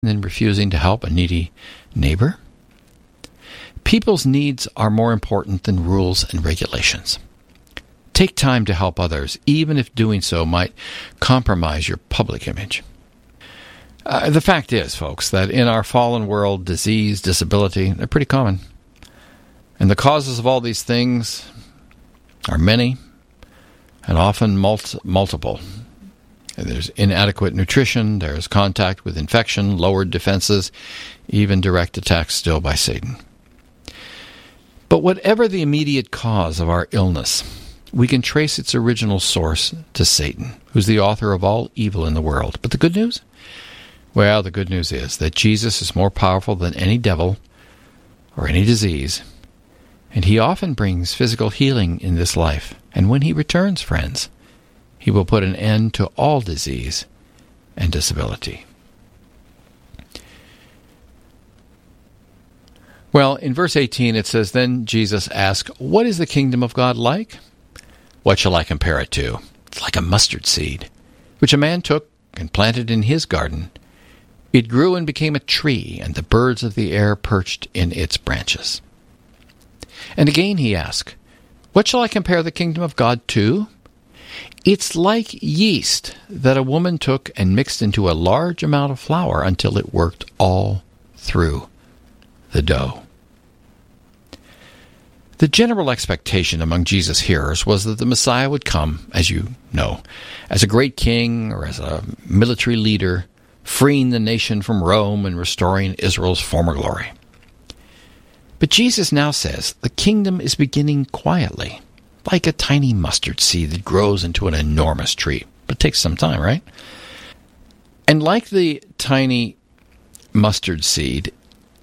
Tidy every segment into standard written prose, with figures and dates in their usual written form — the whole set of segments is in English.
than refusing to help a needy neighbor? People's needs are more important than rules and regulations. Take time to help others, even if doing so might compromise your public image. The fact is, folks, that in our fallen world, disease, disability, they're pretty common. And the causes of all these things are many and often multiple. There's inadequate nutrition, there's contact with infection, lowered defenses, even direct attacks still by Satan. But whatever the immediate cause of our illness, we can trace its original source to Satan, who's the author of all evil in the world. But the good news? Well, the good news is that Jesus is more powerful than any devil or any disease, and he often brings physical healing in this life. And when he returns, friends, he will put an end to all disease and disability. Well, in verse 18 it says, Then Jesus asked, What is the kingdom of God like? What shall I compare it to? It's like a mustard seed, which a man took and planted in his garden. It grew and became a tree, and the birds of the air perched in its branches. And again he asked, What shall I compare the kingdom of God to? It's like yeast that a woman took and mixed into a large amount of flour until it worked all through the dough. The general expectation among Jesus' hearers was that the Messiah would come, as you know, as a great king or as a military leader, freeing the nation from Rome and restoring Israel's former glory. But Jesus now says the kingdom is beginning quietly, like a tiny mustard seed that grows into an enormous tree. But it takes some time, right? And like the tiny mustard seed,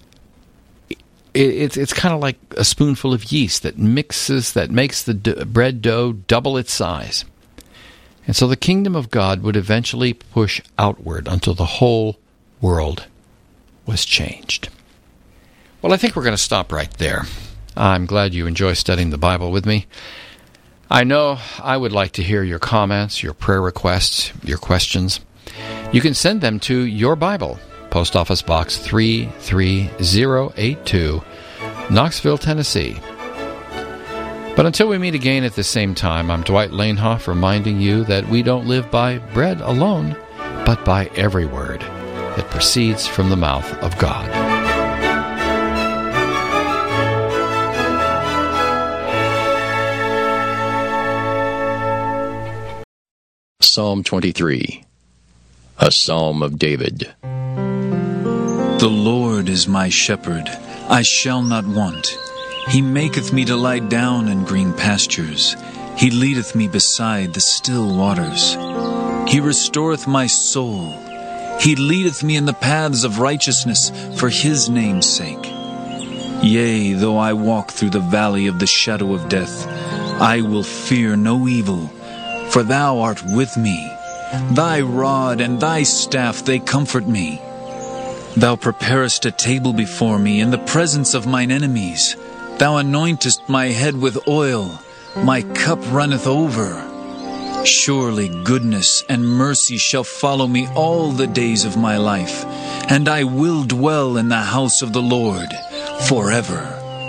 it's kind of like a spoonful of yeast that makes the bread dough double its size. And so the kingdom of God would eventually push outward until the whole world was changed. Well, I think we're going to stop right there. I'm glad you enjoy studying the Bible with me. I know I would like to hear your comments, your prayer requests, your questions. You can send them to Your Bible, Post Office Box 33082, Knoxville, Tennessee. But until we meet again at the same time, I'm Dwight Lanehoff reminding you that we don't live by bread alone, but by every word that proceeds from the mouth of God. Psalm 23, a Psalm of David. The Lord is my shepherd, I shall not want. He maketh me to lie down in green pastures. He leadeth me beside the still waters. He restoreth my soul. He leadeth me in the paths of righteousness for his name's sake. Yea, though I walk through the valley of the shadow of death, I will fear no evil, for thou art with me. Thy rod and thy staff, they comfort me. Thou preparest a table before me in the presence of mine enemies. Thou anointest my head with oil, my cup runneth over. Surely goodness and mercy shall follow me all the days of my life, and I will dwell in the house of the Lord forever.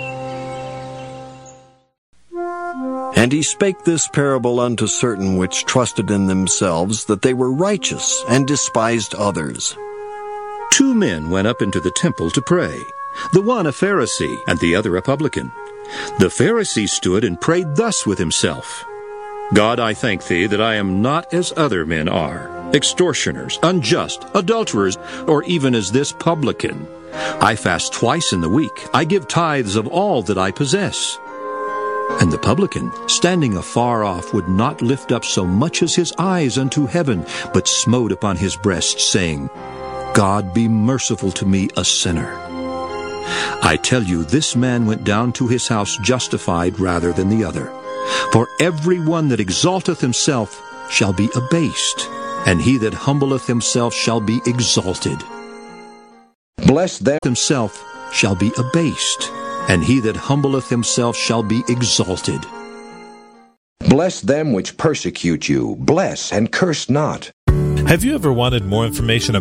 And he spake this parable unto certain which trusted in themselves that they were righteous, and despised others. 2 men went up into the temple to pray, the one a Pharisee, and the other a publican. The Pharisee stood and prayed thus with himself, God, I thank thee that I am not as other men are, extortioners, unjust, adulterers, or even as this publican. I fast twice in the week. I give tithes of all that I possess. And the publican, standing afar off, would not lift up so much as his eyes unto heaven, but smote upon his breast, saying, God, be merciful to me, a sinner. I tell you, this man went down to his house justified rather than the other. For every one that exalteth himself shall be abased, and he that humbleth himself shall be exalted. Blessed that himself shall be abased, and he that humbleth himself shall be exalted. Bless them which persecute you. Bless and curse not. Have you ever wanted more information